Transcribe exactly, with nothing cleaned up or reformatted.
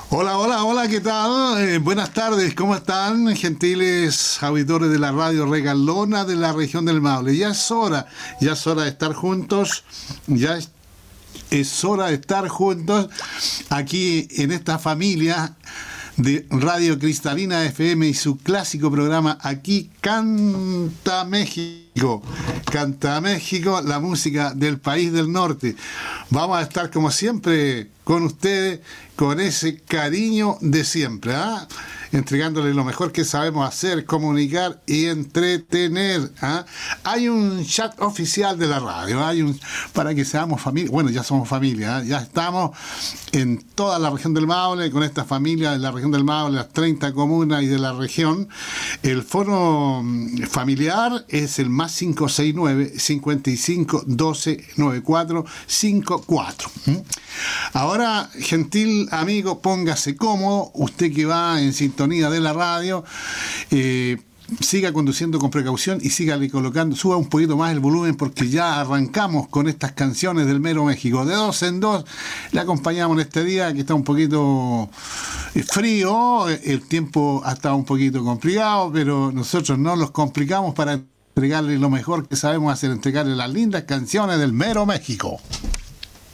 Hola, hola, hola, ¿qué tal? Eh, buenas tardes, ¿cómo están, gentiles auditores de la radio regalona de la región del Maule? Ya es hora, ya es hora de estar juntos, ya es, es hora de estar juntos aquí en esta familia de Radio Cristalina F M y su clásico programa Aquí Canta México. Canta México, la música del país del norte. Vamos a estar como siempre con ustedes, con ese cariño de siempre, ¿ah? Entregándoles lo mejor que sabemos hacer, comunicar y entretener, ¿ah? Hay un chat oficial de la radio, hay un para que seamos familia. Bueno, ya somos familia, ¿ah? Ya estamos en toda la región del Maule, con esta familia de la región del Maule, las treinta comunas y de la región. El foro familiar es el más cinco seis nueve, cincuenta y cinco, doce, noventa y cuatro, cincuenta y cuatro. ¿Mm? Ahora, gentil amigo, póngase cómodo, usted que va en sintonía de la radio, eh, siga conduciendo con precaución y sígale colocando, suba un poquito más el volumen porque ya arrancamos con estas canciones del mero México. De dos en dos le acompañamos en este día que está un poquito frío, el tiempo ha estado un poquito complicado, pero nosotros no los complicamos para entregarle lo mejor que sabemos hacer, entregarle las lindas canciones del mero México.